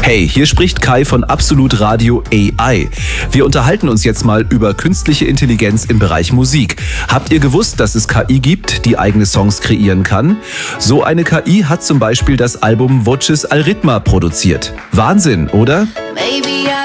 Hey, hier spricht Kai von Absolut Radio AI. Wir unterhalten uns jetzt mal über künstliche Intelligenz im Bereich Musik. Habt ihr gewusst, dass es KI gibt, die eigene Songs kreieren kann? So eine KI hat zum Beispiel das Album Voces al Ritmo produziert. Wahnsinn, oder?